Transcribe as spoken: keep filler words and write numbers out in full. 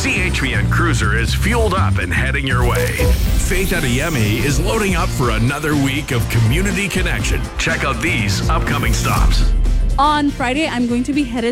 C H V N Cruiser is fueled up and heading your way. Faith Adeyemi is loading up for another week of community connection. Check out these upcoming stops. On Friday, I'm going to be headed